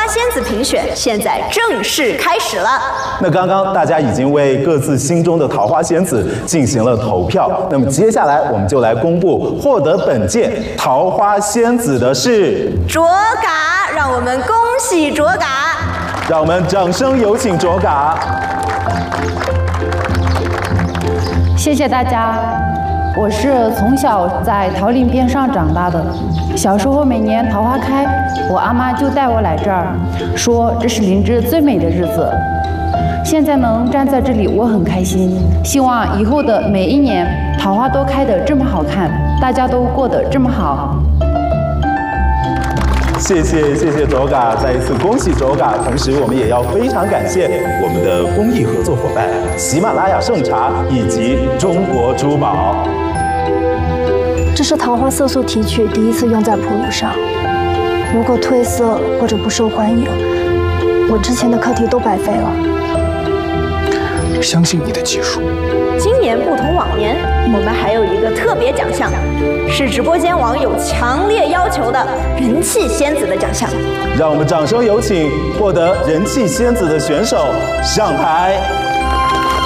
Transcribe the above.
仙子评选现在正式开始了。 那刚刚大家已经为各自心中的桃花仙子进行了投票，那么接下来我们就来公布获得本届桃花仙子的是卓嘎，让我们恭喜卓嘎！ 让我们掌声有请卓嘎。 谢谢大家。我是从小在桃林边上长大的，小时候每年桃花开，我阿妈就带我来这儿，说这是林芝最美的日子。现在能站在这里，我很开心。希望以后的每一年，桃花都开得这么好看，大家都过得这么好。 谢谢卓嘎，再一次恭喜卓嘎。同时，我们也要非常感谢我们的公益合作伙伴喜马拉雅盛茶以及中国珠宝。 这是桃花色素提取第一次用在哺乳上，如果褪色或者不受欢迎，我之前的课题都白费了。 相信你的技术。 今年不同往年，我们还有一个特别奖项，是直播间网友强烈要求的人气仙子的奖项。 让我们掌声有请获得人气仙子的选手上台。